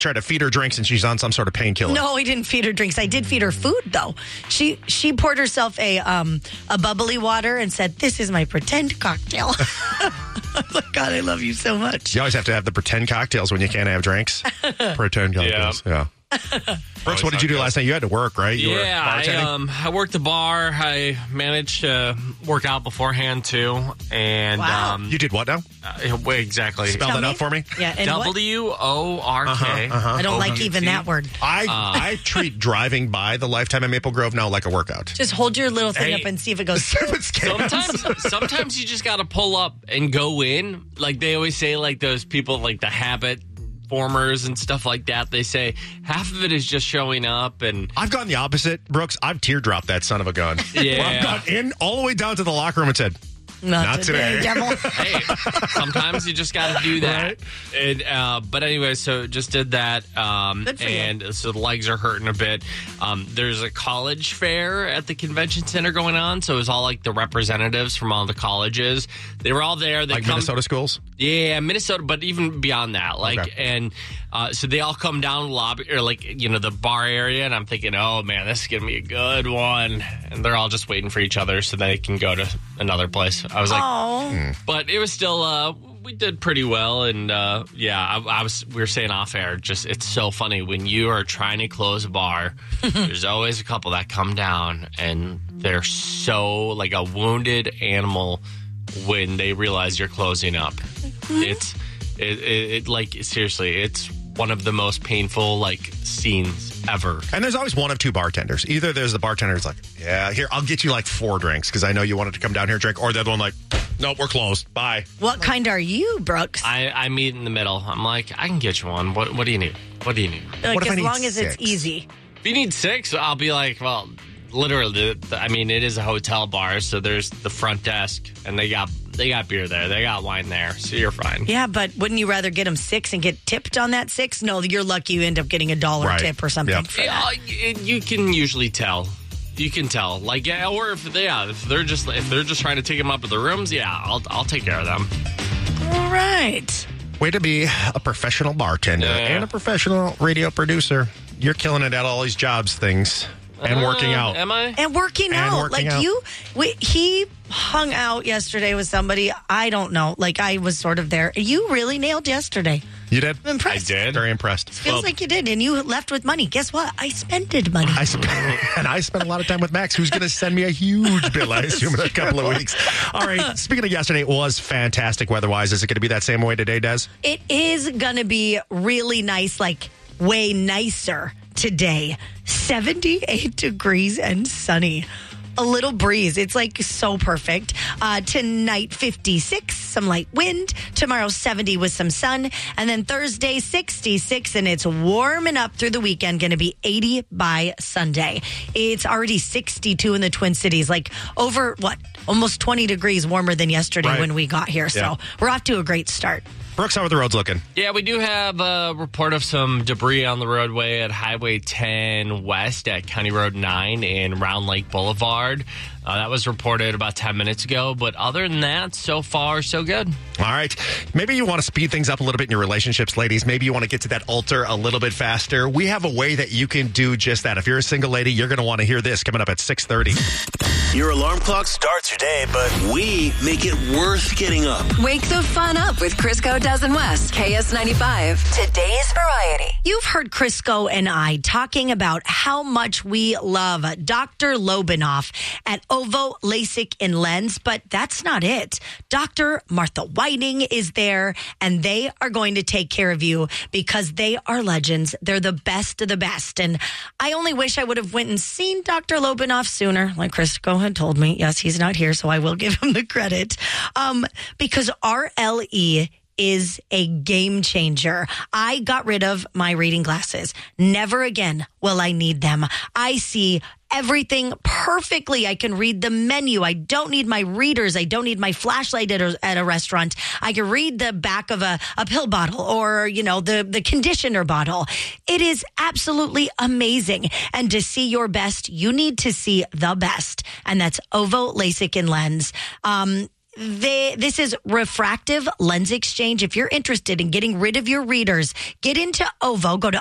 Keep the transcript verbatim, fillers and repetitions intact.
tried to feed her drinks and she's on some sort of painkiller. No, I didn't feed her drinks. I did feed her food, though. She she poured herself a um a bubbly water and said, "This is my pretend cocktail." I'm like, God, I love you so much. You always have to have the pretend cocktails when you can't have drinks. Pretend cocktails, yeah. yeah. Brooks, what did you do last night? You had to work, right? You yeah, were bartending? I, um, I worked the bar. I managed to work out beforehand, too. And Wow. um, You did what now? uh, wait, exactly. Spell Tell that me. out for me. Yeah, and what? W O R K. Uh-huh, uh-huh. I don't like even that word. I I treat driving by the Lifetime at Maple Grove now like a workout. Just hold your little thing Hey. up and see if it goes. Sometimes, sometimes you just got to pull up and go in. Like they always say, like those people, like the habit formers and stuff like that. They say half of it is just showing up, and I've gone the opposite, Brooks. I've teardropped that son of a gun. Yeah. Where I've gone in all the way down to the locker room and said, Not, Not today, today. devil. hey, sometimes you just got to do that. Right. And, uh, but anyway, so just did that. Um, Good for you. and so the legs are hurting a bit. Um, there's a college fair at the convention center going on. So it was all like the representatives from all the colleges. They were all there. They like come, Minnesota schools? Yeah, Minnesota, but even beyond that, like, Okay. and uh, so they all come down the lobby or like you know the bar area, and I'm thinking, oh man, this is gonna be a good one, and they're all just waiting for each other so they can go to another place. I was like, Oh, but it was still uh, we did pretty well, and uh, yeah, I, I was we were saying off air, just it's so funny when you are trying to close a bar, there's always a couple that come down and they're so like a wounded animal when they realize you're closing up. It's it, it, it like seriously, it's one of the most painful like scenes ever. And there's always one of two bartenders. Either there's the bartender who's like, yeah, here, I'll get you like four drinks because I know you wanted to come down here and drink. Or the other one like, nope, we're closed. Bye. what kind are you, Brooks? I, I meet in the middle. I'm like, I can get you one. What what do you need? What do you need? Like, what if I as need long as six? it's easy. If you need six, I'll be like, well, literally. the- I mean, it is a hotel bar, so there's the front desk, and they got they got beer there, they got wine there, so you're fine. Yeah, but wouldn't you rather get them six and get tipped on that six? No, you're lucky you end up getting a dollar Right. tip or something. Yep. For Yeah, that. you, you can usually tell. You can tell, like, yeah, or if they, yeah, if they're just if they're just trying to take them up to the rooms, yeah, I'll I'll take care of them. All right. Way to be a professional bartender Yeah. and a professional radio producer. You're killing it at all these jobs things and working Uh, out. Am I? And working And out. working like out. you, we, he hung out yesterday with somebody. I don't know. Like I was sort of there. You really nailed yesterday. You did? I'm impressed. I did. Very impressed. Feels Well- like you did. And you left with money. Guess what? I spended money. I spent, and I spent a lot of time with Max, who's going to send me a huge bill, I assume, in a couple of weeks. All right. Speaking of yesterday, it was fantastic weather-wise. Is it going to be that same way today, Des? It is going to be really nice, like way nicer today. seventy-eight degrees and sunny. A little breeze. It's like so perfect. Uh, tonight, fifty-six, some light wind. Tomorrow, seventy with some sun. And then Thursday, sixty-six, and it's warming up through the weekend. Going to be eighty by Sunday. It's already sixty-two in the Twin Cities, like over, what, almost twenty degrees warmer than yesterday Right. when we got here. So Yeah. we're off to a great start. Brooks, how are the roads looking? Yeah, we do have a report of some debris on the roadway at Highway ten West at County Road nine and Round Lake Boulevard. Uh, that was reported about ten minutes ago. But other than that, so far, so good. All right. Maybe you want to speed things up a little bit in your relationships, ladies. Maybe you want to get to that altar a little bit faster. We have a way that you can do just that. If you're a single lady, you're going to want to hear this coming up at six thirty. Your alarm clock starts your day, but we make it worth getting up. Wake the fun up with Crisco, Des and West, K S ninety-five. Today's variety. You've heard Crisco and I talking about how much we love Doctor Lobanoff at Ovo LASIK and Lens, but that's not it. Doctor Martha Whiting is there, and they are going to take care of you because they are legends. They're the best of the best. And I only wish I would have went and seen Doctor Lobanoff sooner, like Crisco had told me. Yes, he's not here, so I will give him the credit. Um, because R L E is a game changer. I got rid of my reading glasses. Never again will I need them. I see everything perfectly. I can read the menu. I don't need my readers. I don't need my flashlight at a, at a restaurant. I can read the back of a, a pill bottle or, you know, the, the conditioner bottle. It is absolutely amazing. And to see your best, you need to see the best. And that's Ovo LASIK and Lens. Um, they, this is Refractive Lens Exchange. If you're interested in getting rid of your readers, get into O V O. Go to